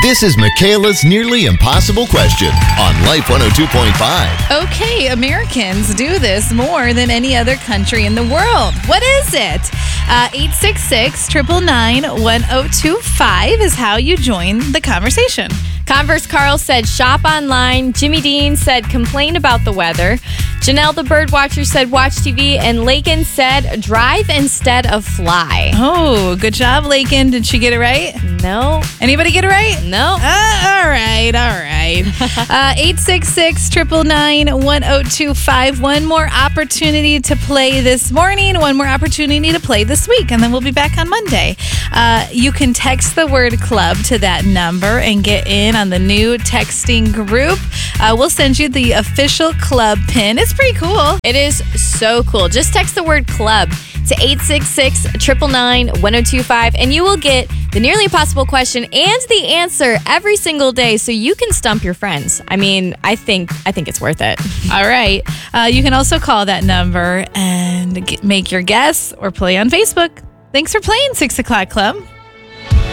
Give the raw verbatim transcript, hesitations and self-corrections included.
This is Michaela's Nearly Impossible Question on Life one oh two point five. Okay, Americans do this more than any other country in the world. What is it? Uh, eight six six, nine nine nine, one oh two five is how you join the conversation. Converse Carl said shop online. Jimmy Dean said complain about the weather. Janelle the Birdwatcher said watch T V. And Lakin said drive instead of fly. Oh, good job, Lakin. Did she get it right? No. Anybody get it right? No. Uh, all right, all right. uh, eight six six, nine nine nine, one oh two five. One more opportunity to play this morning. One more opportunity to play this week. And then we'll be back on Monday. Uh, you can text the word club to that number and get in on the new texting group. Uh, we'll send you the official club pin. It's pretty cool. It is so cool. Just text the word club to eight six six, nine nine nine, one oh two five and you will get the Nearly Impossible Question and the answer every single day so you can stump your friends. I mean, I think I think it's worth it. All right. Uh, you can also call that number and get, make your guess or play on Facebook. Thanks for playing six O'Clock Club.